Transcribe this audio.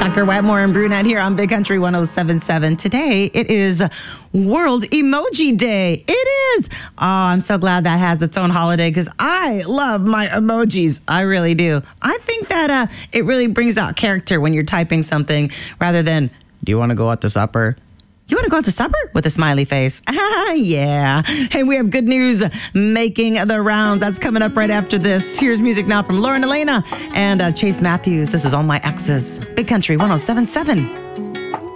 Tucker Wetmore and Brunette here on Big Country 107.7. Today, it is World Emoji Day. It is. Oh, I'm so glad that has its own holiday because I love my emojis. I really do. I think that it really brings out character when you're typing something rather than, do you want to go out to supper? You want to go out to supper? With a smiley face. Yeah. Hey, we have good news making the rounds. That's coming up right after this. Here's music now from Lauren Elena and Chase Matthews. This is All My Exes. Big Country 107.7.